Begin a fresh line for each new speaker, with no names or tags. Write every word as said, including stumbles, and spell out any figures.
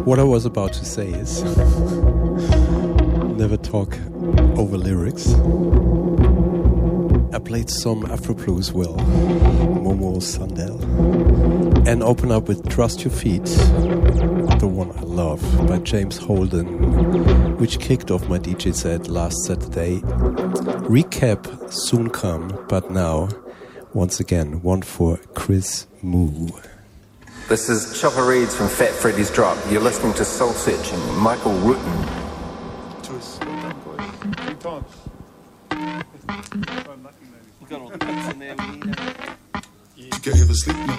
what I was about to say is never talk over lyrics. I played some Afro blues, well, Momo Sandel, and open up with Trust Your Feet, the one I love, by James Holden, which kicked off my D J set last Saturday. Recap soon come, but now, once again, one for Chris Moo.
This is Chopper Reeds from Fat Freddy's Drop. You're listening to Soul Searching, Michael Wooten.
You can't ever sleep now.